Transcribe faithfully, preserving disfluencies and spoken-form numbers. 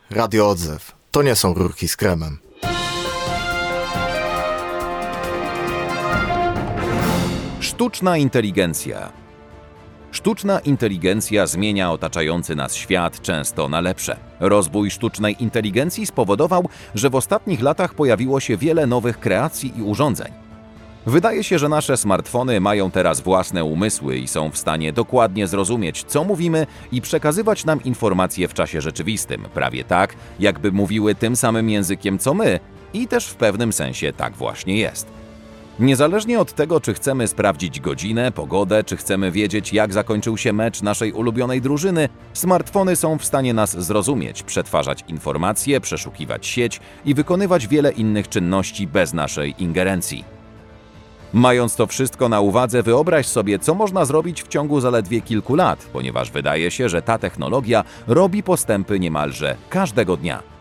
Radioodzew. To nie są rurki z kremem. Sztuczna inteligencja. Sztuczna inteligencja zmienia otaczający nas świat często na lepsze. Rozwój sztucznej inteligencji spowodował, że w ostatnich latach pojawiło się wiele nowych kreacji i urządzeń. Wydaje się, że nasze smartfony mają teraz własne umysły i są w stanie dokładnie zrozumieć, co mówimy i przekazywać nam informacje w czasie rzeczywistym, prawie tak, jakby mówiły tym samym językiem co my, i też w pewnym sensie tak właśnie jest. Niezależnie od tego, czy chcemy sprawdzić godzinę, pogodę, czy chcemy wiedzieć, jak zakończył się mecz naszej ulubionej drużyny, smartfony są w stanie nas zrozumieć, przetwarzać informacje, przeszukiwać sieć i wykonywać wiele innych czynności bez naszej ingerencji. Mając to wszystko na uwadze, wyobraź sobie, co można zrobić w ciągu zaledwie kilku lat, ponieważ wydaje się, że ta technologia robi postępy niemalże każdego dnia.